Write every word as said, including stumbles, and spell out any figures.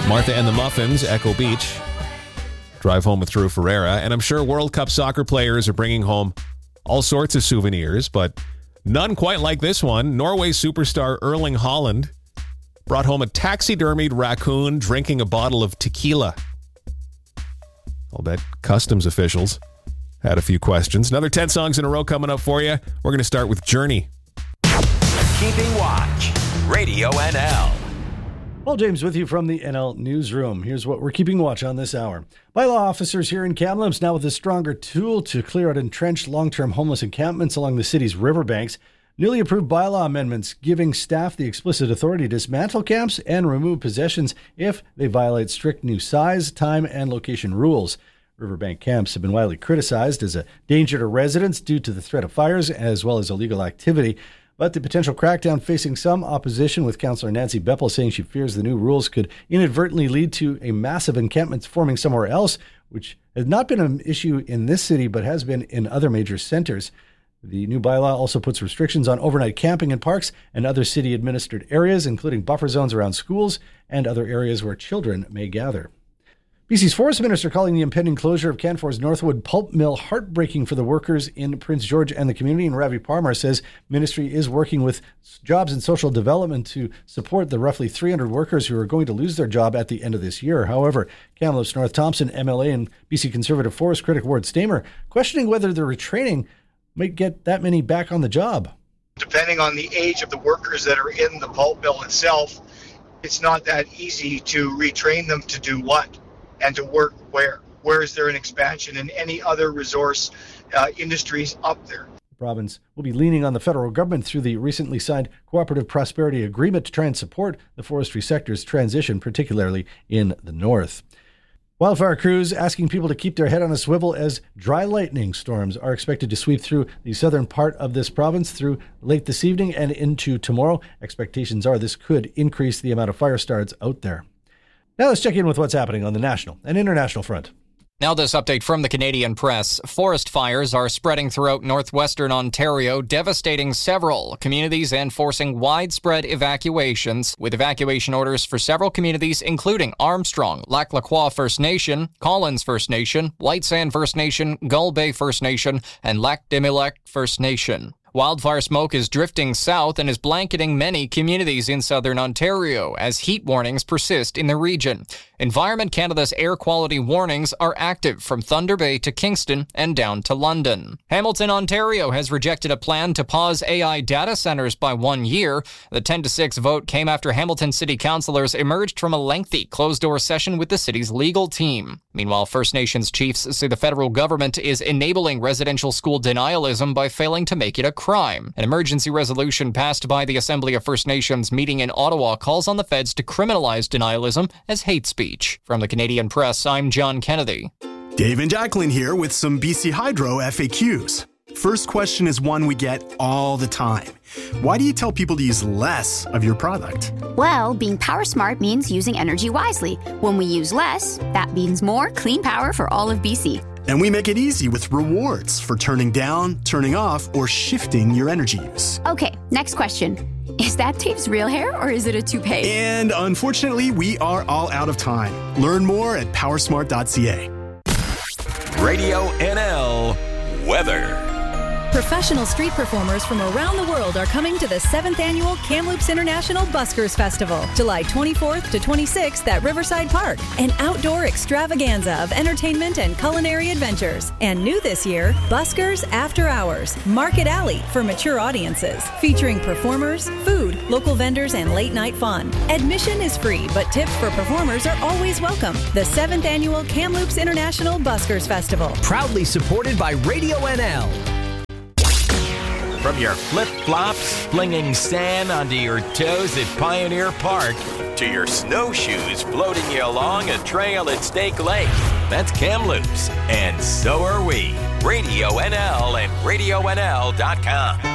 Martha and the Muffins, Echo Beach. Drive home with Drew Ferreira. And I'm sure World Cup soccer players are bringing home all sorts of souvenirs, but none quite like this one. Norway superstar Erling Haaland brought home a taxidermied raccoon drinking a bottle of tequila. I'll bet customs officials had a few questions. Another ten songs in a row coming up for you. We're going to start with Journey. Keeping Watch, Radio N L. Paul James with you from the N L Newsroom. Here's what we're keeping watch on this hour. Bylaw officers here in Kamloops now with a stronger tool to clear out entrenched long-term homeless encampments along the city's riverbanks. Newly approved bylaw amendments giving staff the explicit authority to dismantle camps and remove possessions if they violate strict new size, time, and location rules. Riverbank camps have been widely criticized as a danger to residents due to the threat of fires as well as illegal activity. But the potential crackdown facing some opposition, with Councillor Nancy Beppel saying she fears the new rules could inadvertently lead to a massive encampment forming somewhere else, which has not been an issue in this city but has been in other major centres. The new bylaw also puts restrictions on overnight camping in parks and other city-administered areas, including buffer zones around schools and other areas where children may gather. B C's Forest Minister calling the impending closure of Canfor's Northwood pulp mill heartbreaking for the workers in Prince George and the community. And Ravi Parmar says ministry is working with Jobs and Social Development to support the roughly three hundred workers who are going to lose their job at the end of this year. However, Kamloops North Thompson M L A and B C Conservative forest critic Ward Stamer questioning whether the retraining might get that many back on the job. Depending on the age of the workers that are in the pulp mill itself, it's not that easy to retrain them to do what and to work where. Where is there an expansion in any other resource uh, industries up there? The province will be leaning on the federal government through the recently signed Cooperative Prosperity Agreement to try and support the forestry sector's transition, particularly in the north. Wildfire crews asking people to keep their head on a swivel as dry lightning storms are expected to sweep through the southern part of this province through late this evening and into tomorrow. Expectations are this could increase the amount of fire starts out there. Now let's check in with what's happening on the national and international front. Now this update from the Canadian Press. Forest fires are spreading throughout northwestern Ontario, devastating several communities and forcing widespread evacuations, with evacuation orders for several communities including Armstrong, Lac La Croix First Nation, Collins First Nation, White Sand First Nation, Gull Bay First Nation, and Lac des Mille Lacs First Nation. Wildfire smoke is drifting south and is blanketing many communities in southern Ontario as heat warnings persist in the region. Environment Canada's air quality warnings are active from Thunder Bay to Kingston and down to London. Hamilton, Ontario has rejected a plan to pause A I data centers by one year. The ten to six vote came after Hamilton City councillors emerged from a lengthy closed-door session with the city's legal team. Meanwhile, First Nations chiefs say the federal government is enabling residential school denialism by failing to make it a crime. An emergency resolution passed by the Assembly of First Nations meeting in Ottawa calls on the feds to criminalize denialism as hate speech. From the Canadian Press, I'm John Kennedy. Dave and Jacqueline here with some B C Hydro F A Qs. First question is one we get all the time. Why do you tell people to use less of your product? Well, being power smart means using energy wisely. When we use less, that means more clean power for all of B C. And we make it easy with rewards for turning down, turning off, or shifting your energy use. Okay, next question. Is that Dave's real hair or is it a toupee? And unfortunately, we are all out of time. Learn more at powersmart dot c a. Radio N L Weather. Professional street performers from around the world are coming to the seventh Annual Kamloops International Buskers Festival, July twenty-fourth to twenty-sixth at Riverside Park, an outdoor extravaganza of entertainment and culinary adventures. And new this year, Buskers After Hours, Market Alley for mature audiences, featuring performers, food, local vendors, and late-night fun. Admission is free, but tips for performers are always welcome. The seventh Annual Kamloops International Buskers Festival. Proudly supported by Radio N L. From your flip-flops flinging sand onto your toes at Pioneer Park to your snowshoes floating you along a trail at Snake Lake, that's Kamloops, and so are we. Radio N L and radio N L dot com.